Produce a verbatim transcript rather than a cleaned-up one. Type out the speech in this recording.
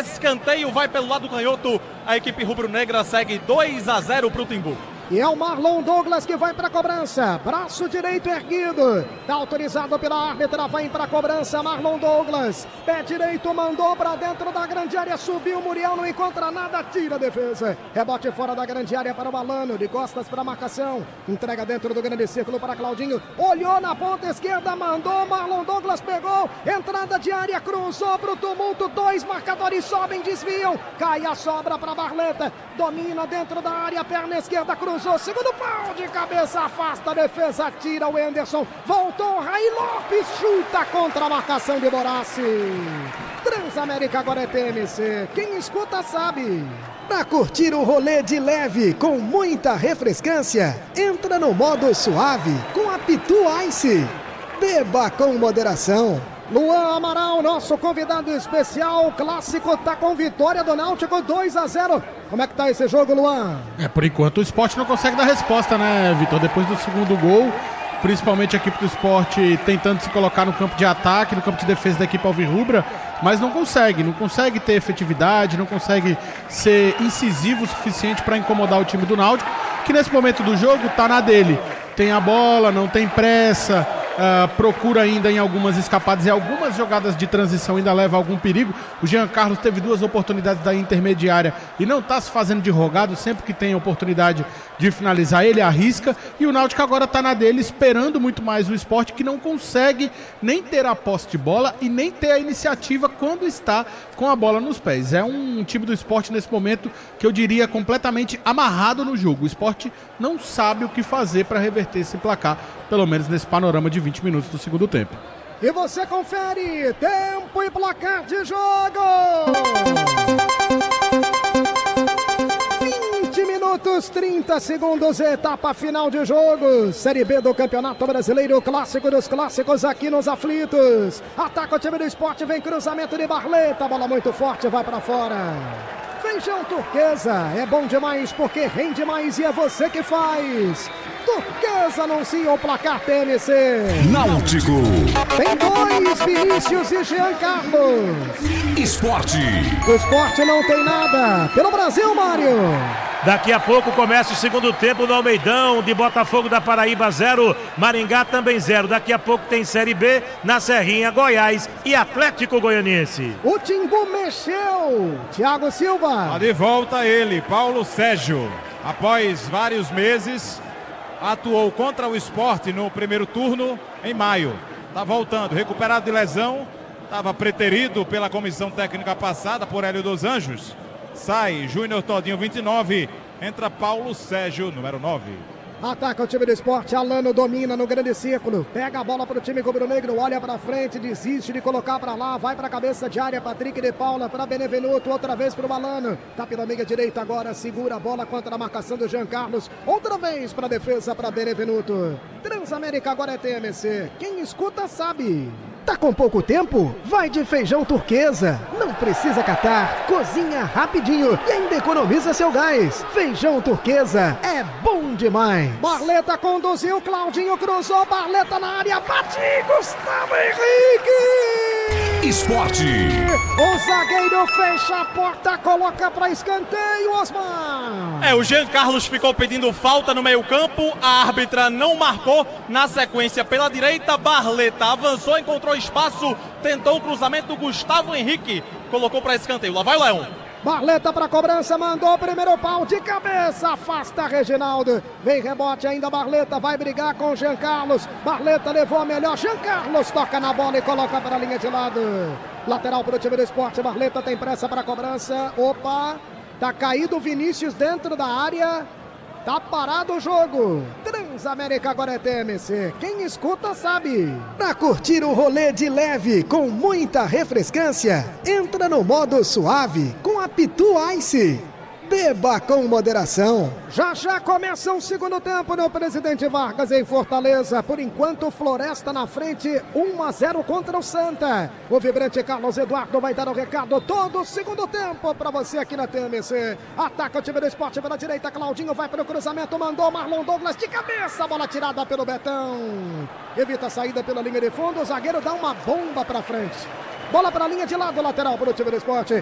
escanteio vai pelo lado canhoto, a equipe rubro-negra segue dois a zero para o Timbu. E é o Marlon Douglas que vai para a cobrança. Braço direito erguido. Está autorizado pela árbitra. Vai para a cobrança. Marlon Douglas. Pé direito mandou para dentro da grande área. Subiu o Muriel. Não encontra nada. Tira a defesa. Rebote fora da grande área para o Alano. De costas para a marcação. Entrega dentro do grande círculo para Claudinho. Olhou na ponta esquerda. Mandou. Marlon Douglas pegou. Entrada de área. Cruzou para o tumulto. Dois marcadores sobem. Desviam. Cai a sobra para Barleta. Domina dentro da área. Perna esquerda. Cruzou. Segundo pau de cabeça, afasta a defesa, tira o Anderson, voltou o Raí Lopes, chuta contra a marcação de Borassi. Transamérica agora é T M C, quem escuta sabe. Pra curtir o rolê de leve com muita refrescância, entra no modo suave com a Pitu Ice. Beba com moderação. Luan Amaral, nosso convidado especial, o clássico tá com vitória do Náutico dois a zero. Como é que tá esse jogo, Luan? É, por enquanto o Sport não consegue dar resposta, né, Vitor? Depois do segundo gol, principalmente a equipe do Sport tentando se colocar no campo de ataque, no campo de defesa da equipe alvirrubra, mas não consegue, não consegue ter efetividade, não consegue ser incisivo o suficiente para incomodar o time do Náutico, que nesse momento do jogo tá na dele. Tem a bola, não tem pressa, Uh, procura ainda em algumas escapadas e algumas jogadas de transição ainda leva a algum perigo. O Jean Carlos teve duas oportunidades da intermediária e não está se fazendo de rogado. Sempre que tem a oportunidade de finalizar, ele arrisca. E o Náutico agora está na dele, esperando muito mais o Sport, que não consegue nem ter a posse de bola e nem ter a iniciativa quando está com a bola nos pés. É um time do Sport nesse momento que eu diria completamente amarrado no jogo. O Sport não sabe o que fazer para reverter esse placar, pelo menos nesse panorama de vinte minutos do segundo tempo. E você confere tempo e placar de jogo. vinte minutos, trinta segundos, etapa final de jogo. Série B do Campeonato Brasileiro, clássico dos clássicos aqui nos aflitos. Ataca o time do Sport, vem cruzamento de Barleta, bola muito forte, vai pra fora. Feijão Turquesa, é bom demais porque rende mais e é você que faz. Turquesa anuncia o placar T M C. Náutico. Tem dois, Vinícius e Jean Carlos. Esporte. O Esporte não tem nada. Pelo Brasil, Mário. Daqui a pouco começa o segundo tempo no Almeidão, de Botafogo da Paraíba zero, Maringá também zero. Daqui a pouco tem Série B na Serrinha, Goiás e Atlético Goianiense. O Timbu mexeu. Thiago Silva. Tá de volta ele, Paulo Sérgio. Após vários meses, atuou contra o Sport no primeiro turno em maio. Tá voltando, recuperado de lesão. Estava preterido pela comissão técnica passada por Hélio dos Anjos. Sai Júnior Todinho, vinte e nove. Entra Paulo Sérgio, número nove. Ataca o time do Sport, Alano domina no grande círculo, pega a bola para o time rubro-negro, olha para frente, desiste de colocar para lá, vai para a cabeça de área, Patrick de Paula para Benevenuto, outra vez para o Alano, tá pela meia direita agora, segura a bola contra a marcação do Jean Carlos, outra vez para a defesa para Benevenuto. Transamérica agora é T M C, quem escuta sabe. Tá com pouco tempo? Vai de Feijão Turquesa. Não precisa catar, cozinha rapidinho e ainda economiza seu gás. Feijão Turquesa é bom demais. Barleta conduziu, Claudinho cruzou, Barleta na área, bate, Gustavo Henrique! Esporte. O zagueiro fecha a porta, coloca para escanteio, Osmar. É, o Jean Carlos ficou pedindo falta no meio campo, a árbitra não marcou. Na sequência, pela direita, Barleta avançou, encontrou espaço, tentou o cruzamento do Gustavo Henrique, colocou para escanteio. Lá vai o Leão. Barleta para cobrança, mandou o primeiro pau de cabeça, afasta Reginaldo. Vem rebote ainda, Barleta vai brigar com Jean Carlos. Barleta levou a melhor, Jean Carlos toca na bola e coloca para a linha de lado. Lateral para o time do Sport, Barleta tem pressa para a cobrança. Opa, tá caído o Vinícius dentro da área. Tá parado o jogo. Transamérica agora é T M C. Quem escuta sabe. Pra curtir o rolê de leve com muita refrescância, entra no modo suave com a Pitu Ice. Beba com moderação. Já já começa o segundo tempo no Presidente Vargas em Fortaleza. Por enquanto, Floresta na frente, um a zero contra o Santa. O vibrante Carlos Eduardo vai dar o recado todo o segundo tempo para você aqui na T M C. Ataca o time do Sport pela direita, Claudinho vai para o cruzamento, mandou Marlon Douglas de cabeça, bola tirada pelo Betão. Evita a saída pela linha de fundo, o zagueiro dá uma bomba para frente. Bola para a linha de lado, lateral para o time do Sport.